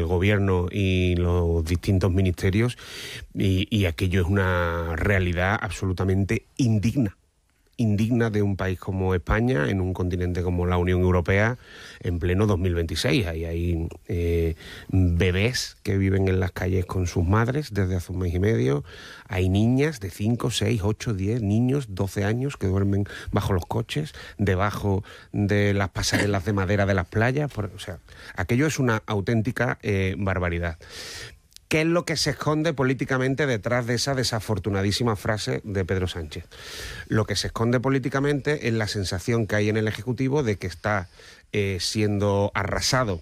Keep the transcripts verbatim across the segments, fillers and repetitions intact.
gobierno y los distintos ministerios, y, y aquello es una realidad absolutamente indigna. indigna de un país como España, en un continente como la Unión Europea, en pleno dos mil veintiséis. Ahí hay eh, bebés que viven en las calles con sus madres desde hace un mes y medio, hay niñas de cinco, seis, ocho, diez, niños, doce años que duermen bajo los coches, debajo de las pasarelas de madera de las playas. Por, o sea, aquello es una auténtica eh, barbaridad. ¿Qué es lo que se esconde políticamente detrás de esa desafortunadísima frase de Pedro Sánchez? Lo que se esconde políticamente es la sensación que hay en el Ejecutivo de que está eh, siendo arrasado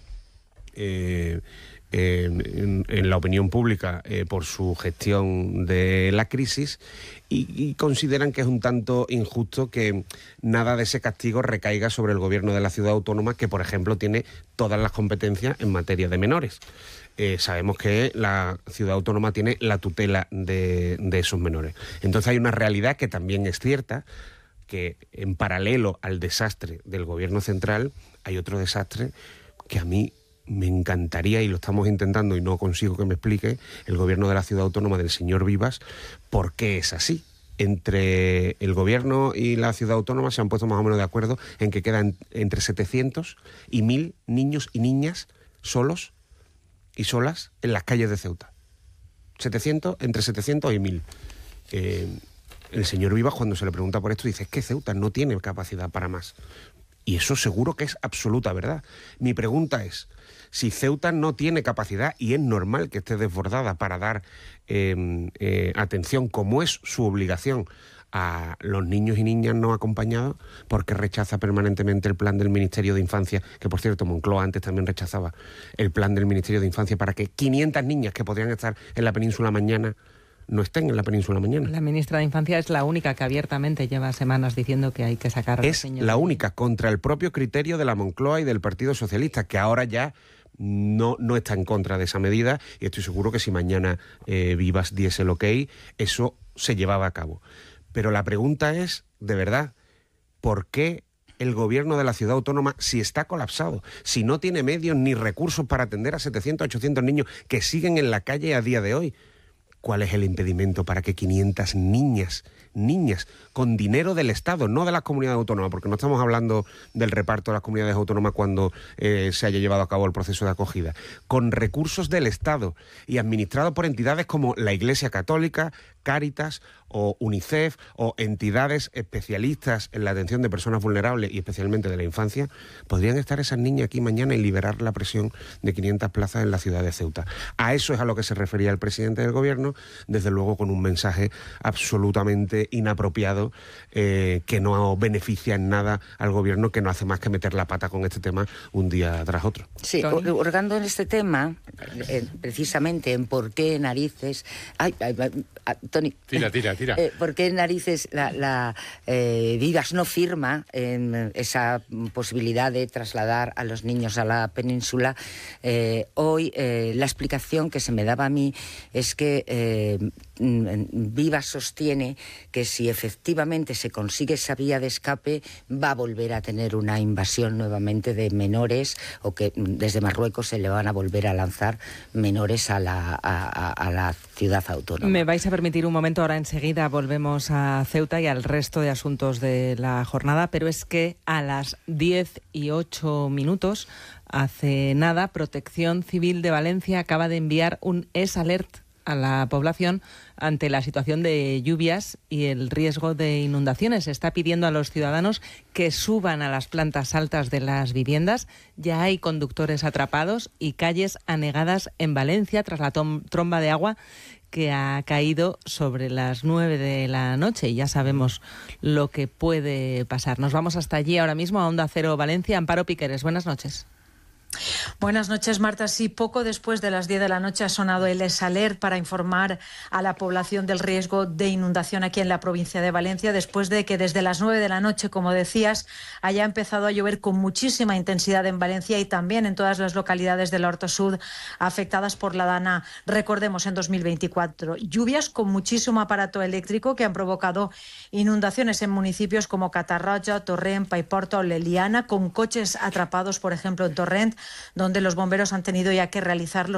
eh, eh, en, en la opinión pública eh, por su gestión de la crisis, y, y consideran que es un tanto injusto que nada de ese castigo recaiga sobre el gobierno de la ciudad autónoma, que, por ejemplo, tiene todas las competencias en materia de menores. Eh, sabemos que la ciudad autónoma tiene la tutela de, de esos menores. Entonces hay una realidad que también es cierta, que en paralelo al desastre del gobierno central hay otro desastre que a mí me encantaría, y lo estamos intentando y no consigo que me explique el gobierno de la ciudad autónoma del señor Vivas, por qué es así. Entre el gobierno y la ciudad autónoma se han puesto más o menos de acuerdo en que quedan entre setecientos y mil niños y niñas solos y solas en las calles de Ceuta. setecientos, entre setecientos y mil. Eh, el señor Vivas, cuando se le pregunta por esto, dice, es que Ceuta no tiene capacidad para más. Y eso seguro que es absoluta verdad. Mi pregunta es, si Ceuta no tiene capacidad, y es normal que esté desbordada para dar eh, eh, atención, como es su obligación, a los niños y niñas no acompañados, porque rechaza permanentemente el plan del Ministerio de Infancia, que por cierto Moncloa antes también rechazaba el plan del Ministerio de Infancia para que quinientas niñas que podrían estar en la península mañana no estén en la península mañana. La ministra de Infancia es la única que abiertamente lleva semanas diciendo que hay que sacar a los Es niños. la única, contra el propio criterio de la Moncloa y del Partido Socialista, que ahora ya no, no está en contra de esa medida, y estoy seguro que si mañana eh, Vivas diese el ok, eso se llevaba a cabo. Pero la pregunta es, de verdad, ¿por qué el gobierno de la ciudad autónoma, si está colapsado, si no tiene medios ni recursos para atender a setecientos, ochocientos niños que siguen en la calle a día de hoy? ¿Cuál es el impedimento para que quinientas niñas, niñas, con dinero del Estado, no de las comunidades autónomas, porque no estamos hablando del reparto de las comunidades autónomas cuando eh, se haya llevado a cabo el proceso de acogida, con recursos del Estado y administrado por entidades como la Iglesia Católica, Cáritas o UNICEF o entidades especialistas en la atención de personas vulnerables y especialmente de la infancia, podrían estar esas niñas aquí mañana y liberar la presión de quinientas plazas en la ciudad de Ceuta? A eso es a lo que se refería el presidente del gobierno, desde luego con un mensaje absolutamente inapropiado, eh, que no beneficia en nada al gobierno, que no hace más que meter la pata con este tema un día tras otro. Sí, hurgando en este tema, eh, precisamente en por qué narices... Ay, ay, ay, Tony. Tira, tira, tira. Eh, ¿Por qué narices la, la eh, Vivas no firma en esa posibilidad de trasladar a los niños a la península? Eh, hoy eh, la explicación que se me daba a mí es que eh, Vivas sostiene que si efectivamente se consigue esa vía de escape, va a volver a tener una invasión nuevamente de menores, o que desde Marruecos se le van a volver a lanzar menores a la, a, a la ciudad autónoma. Me vais a permitir un momento, ahora enseguida volvemos a Ceuta y al resto de asuntos de la jornada, pero es que a las diez y ocho minutos, hace nada, Protección Civil de Valencia acaba de enviar un S Alert a la población ante la situación de lluvias y el riesgo de inundaciones. Está pidiendo a los ciudadanos que suban a las plantas altas de las viviendas. Ya hay conductores atrapados y calles anegadas en Valencia tras la tromba de agua que ha caído sobre las nueve de la noche, y ya sabemos lo que puede pasar. Nos vamos hasta allí ahora mismo, a Onda Cero Valencia. Amparo Piqueres, buenas noches. Buenas noches, Marta. Sí, poco después de las diez de la noche ha sonado el S Alert para informar a la población del riesgo de inundación aquí en la provincia de Valencia, después de que desde las nueve de la noche, como decías, haya empezado a llover con muchísima intensidad en Valencia y también en todas las localidades del Horto Sud afectadas por la Dana, recordemos, en dos mil veinticuatro. Lluvias con muchísimo aparato eléctrico que han provocado inundaciones en municipios como Catarroja, Torrent, Paiporta o Leliana, con coches atrapados, por ejemplo, en Torrent, donde los bomberos han tenido ya que realizar los